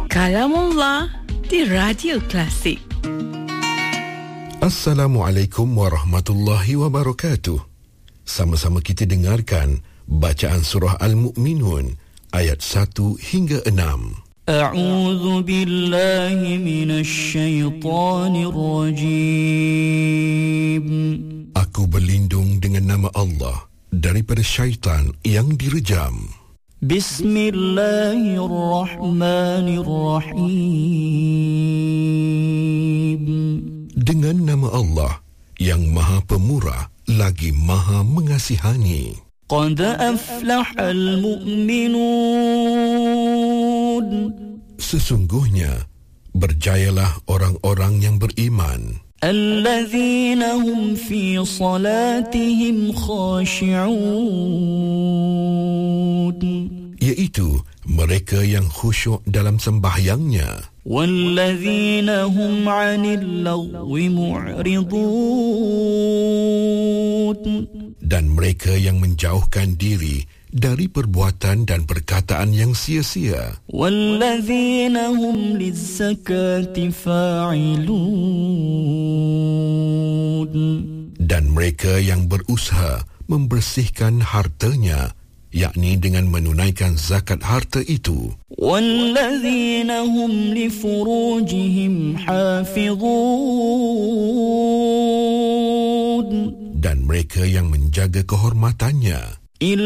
Kalamullah di Radio Klasik. Assalamualaikum warahmatullahi wabarakatuh. Sama-sama kita dengarkan bacaan surah Al-Mu'minun ayat 1 hingga 6. A'udzu billahi minasy syaithanir rajim. Aku berlindung dengan nama Allah daripada syaitan yang direjam. Bismillahirrahmanirrahim. Dengan nama Allah yang Maha Pemurah lagi Maha Mengasihani. Qad aflahal mu'minun. Sesungguhnya berjayalah orang-orang yang beriman. Allazina hum fi salatihim khashi'un. Iaitu mereka yang khusyuk dalam sembahyangnya. Wallazina hum 'anil lagwi mu'ridun. Dan mereka yang menjauhkan diri dari perbuatan dan perkataan yang sia-sia. Wallazina hum lizzakati fa'ilun. Dan mereka yang berusaha membersihkan hartanya, yakni dengan menunaikan zakat harta itu. Wallazina hum li furujihim hafizun. Dan mereka yang menjaga kehormatannya.